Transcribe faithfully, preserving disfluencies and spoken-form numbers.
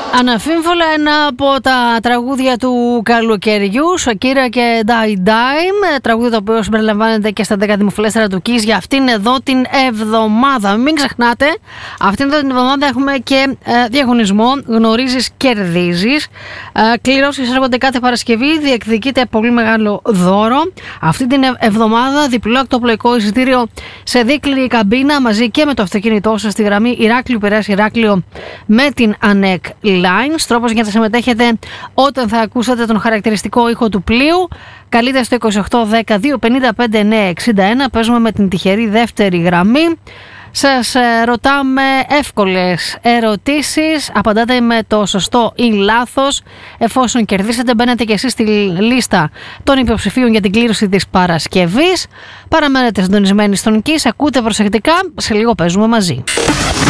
Αναφίμβολα ένα από τα τραγούδια του καλοκαιριού, Σακύρα και Die Dime, τραγούδι το οποίο συμπεριλαμβάνεται και στα δέκα δημοφιλέστερα του Kiss για αυτήν εδώ την εβδομάδα. Μην ξεχνάτε, αυτήν εδώ την εβδομάδα έχουμε και ε, διαγωνισμό Γνωρίζεις, κερδίζεις. Ε, κληρώσεις έρχονται κάθε Παρασκευή, διεκδικείται πολύ μεγάλο δώρο. Αυτή την εβδομάδα διπλό ακτοπλοϊκό εισιτήριο σε δίκλινη καμπίνα μαζί και με το αυτοκίνητό σας στη γραμμή Ηράκλειο Πειραιάς Ηράκλειο με την ΑΝΕΚ Lines. Τρόπος για να συμμετέχετε όταν θα ακούσετε τον χαρακτηριστικό ήχο του πλοίου. Καλείτε στο είκοσι οκτώ δέκα δύο πενήντα πέντε εννιακόσια εξήντα ένα. Παίζουμε με την τυχερή δεύτερη γραμμή. Σας ε, ρωτάμε εύκολες ερωτήσεις, απαντάτε με το σωστό ή λάθος. Εφόσον κερδίσετε, μπαίνετε και εσείς στη λίστα των υποψηφίων για την κλήρωση της Παρασκευής. Παραμένετε συντονισμένοι στον Kiss, ακούτε προσεκτικά, σε λίγο παίζουμε μαζί.